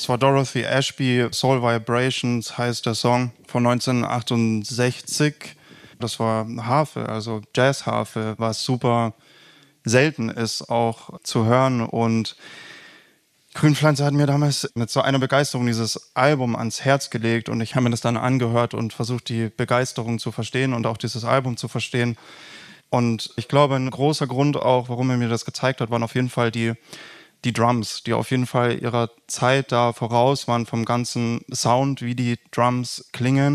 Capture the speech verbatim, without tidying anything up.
Das war Dorothy Ashby, Soul Vibrations heißt der Song von neunzehnhundertachtundsechzig. Das war Harfe, also Jazzharfe, was super selten ist auch zu hören. Und Grünpflanze hat mir damals mit so einer Begeisterung dieses Album ans Herz gelegt und ich habe mir das dann angehört und versucht, die Begeisterung zu verstehen und auch dieses Album zu verstehen. Und ich glaube, ein großer Grund auch, warum er mir das gezeigt hat, waren auf jeden Fall die, die Drums, die auf jeden Fall ihrer Zeit da voraus waren vom ganzen Sound, wie die Drums klingen.